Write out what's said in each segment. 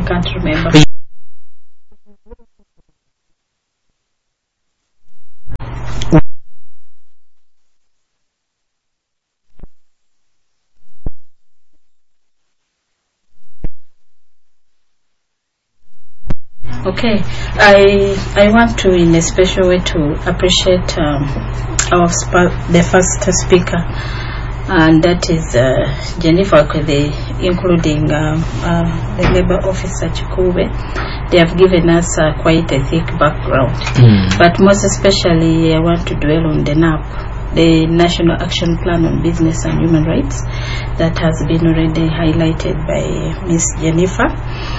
can't remember. Okay, I want to, in a special way, to appreciate the first speaker, and that is Jennifer Kwede, including the Labour Officer Chikube. They have given us quite a thick background, but most especially I want to dwell on the NAP, the National Action Plan on Business and Human Rights, that has been already highlighted by Ms. Jennifer.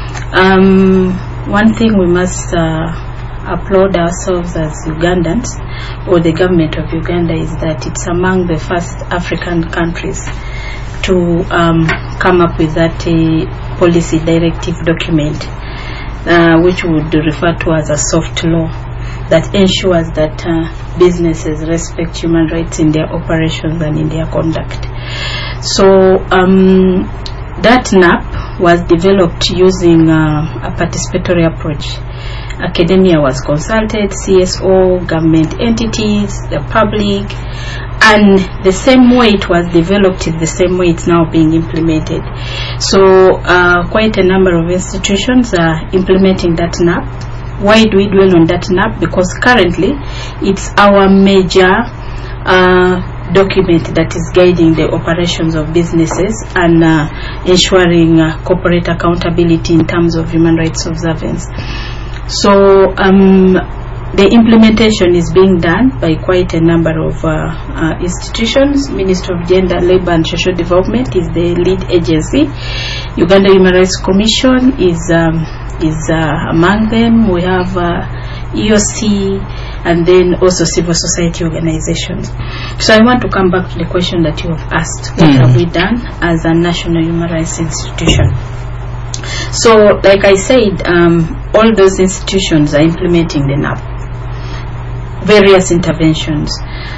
One thing we must applaud ourselves as Ugandans, or the government of Uganda, is that it's among the first African countries to come up with that policy directive document, which would refer to as a soft law, that ensures that businesses respect human rights in their operations and in their conduct. So that NAP was developed using a participatory approach. Academia was consulted, CSO, government entities, the public, and the same way it was developed is the same way it's now being implemented. So quite a number of institutions are implementing that NAP. Why do we dwell on that NAP? Because currently it's our major document that is guiding the operations of businesses and ensuring corporate accountability in terms of human rights observance. So the implementation is being done by quite a number of institutions. Ministry of Gender, Labour and Social Development is the lead agency. Uganda Human Rights Commission is among them. We have EOC, and then also civil society organizations. So I want to come back to the question that you have asked. What have we done as a national human rights institution? So, like I said, all those institutions are implementing the NAP, various interventions.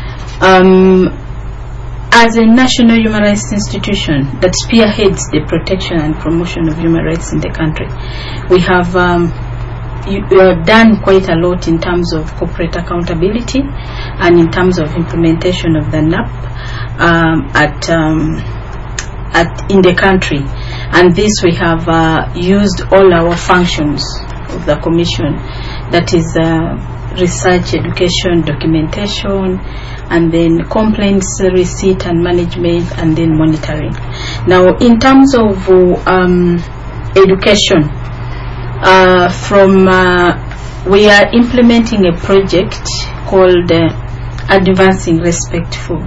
As a national human rights institution that spearheads the protection and promotion of human rights in the country, we have done quite a lot in terms of corporate accountability and in terms of implementation of the NAP in the country. And this we have used all our functions of the commission, that is research, education, documentation, and then complaints receipt and management, and then monitoring. Now in terms of education, we are implementing a project called Advancing Respect for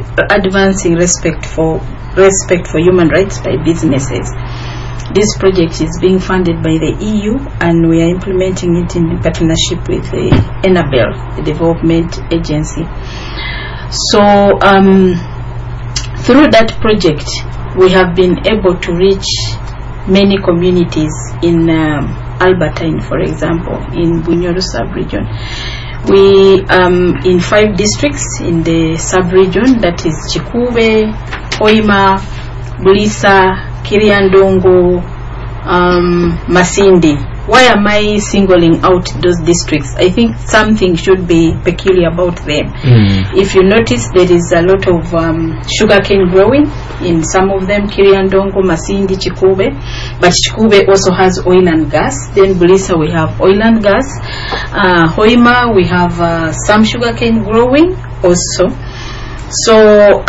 Human Rights by Businesses. This project is being funded by the EU, and we are implementing it in partnership with the ENABEL, the development agency. So through that project, we have been able to reach many communities in Albertine, for example, in Bunyoro sub-region. We, in 5 districts in the sub-region, that is Chikube, Hoima, Bulisa, Kiriandongo, Masindi. Why am I singling out those districts? I think something should be peculiar about them. If you notice, there is a lot of sugarcane growing in some of them, Kiriandongo, Masindi, Chikube. But Chikube also has oil and gas. Then Bulisa, we have oil and gas. Hoima, we have some sugarcane growing also. So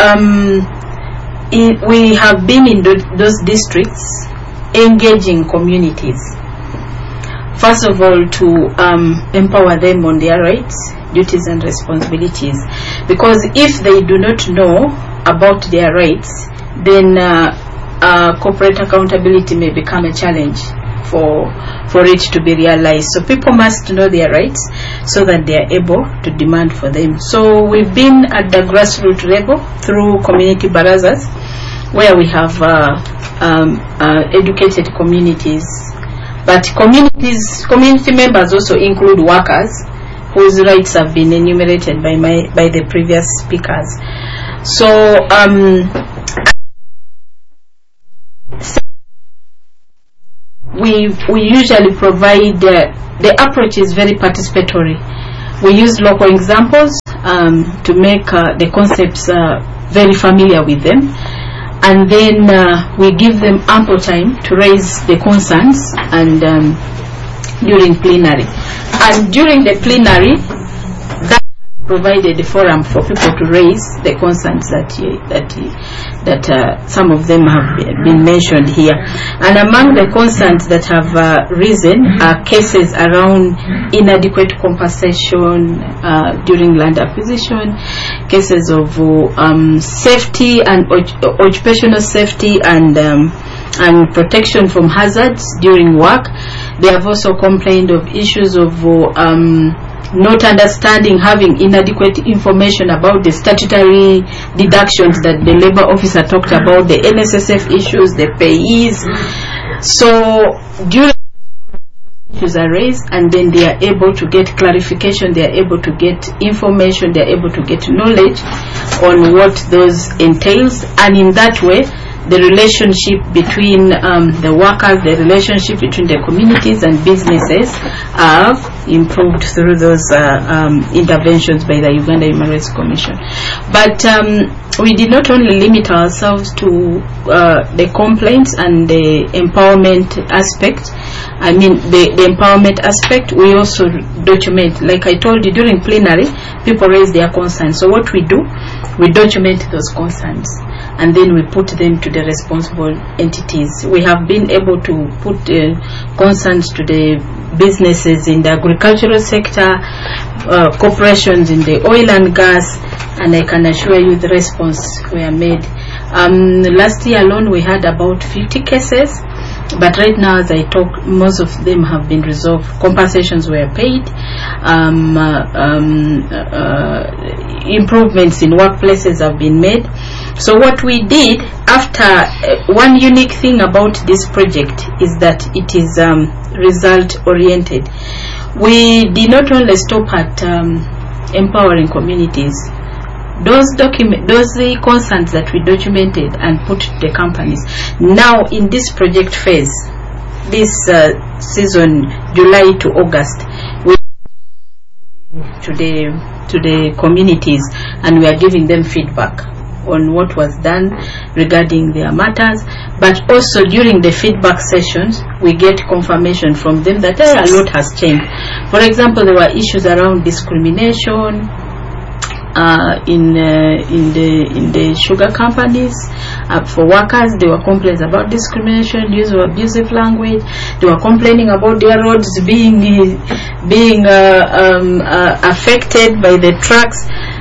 we have been in those districts engaging communities. First of all, to empower them on their rights, duties and responsibilities. Because if they do not know about their rights, then corporate accountability may become a challenge for it to be realized. So people must know their rights so that they are able to demand for them. So we've been at the grassroots level through community barazas, where we have educated communities. But community members also include workers whose rights have been enumerated by the previous speakers. So we we usually provide, the approach is very participatory. We use local examples to make the concepts very familiar with them, and then we give them ample time to raise the concerns and during plenary. And during the plenary, that provided a forum for people to raise the concerns that some of them have been mentioned here. And among the concerns that have risen are cases around inadequate compensation during land acquisition, cases of safety and occupational safety and protection from hazards during work. They have also complained of issues of not understanding, having inadequate information about the statutory deductions that the labor officer talked about, the NSSF issues, the payees. So during issues are raised, and then they are able to get clarification, they are able to get information, they are able to get knowledge on what those entails, and in that way the relationship between the workers, the relationship between the communities and businesses are improved through those interventions by the Uganda Human Rights Commission. But we did not only limit ourselves to the complaints and the empowerment aspect. I mean the empowerment aspect, we also document, like I told you, during plenary people raise their concerns. So what we do, we document those concerns and then we put them to the responsible entities. We have been able to put concerns to the businesses in the agricultural sector, corporations in the oil and gas, and I can assure you the response were made. Last year alone we had about 50 cases, but right now as I talk, most of them have been resolved. Compensations were paid, improvements in workplaces have been made. So what we did after, one unique thing about this project is that it is result oriented. We did not only stop at empowering communities. Those concerns that we documented and put to the companies. Now in this project phase, this season, July to August, we to the communities, and we are giving them feedback on what was done regarding their matters. But also during the feedback sessions, we get confirmation from them that a lot has changed. For example, there were issues around discrimination in the sugar companies for workers. There were complaints about discrimination, use of abusive language. They were complaining about their roads being affected by the trucks.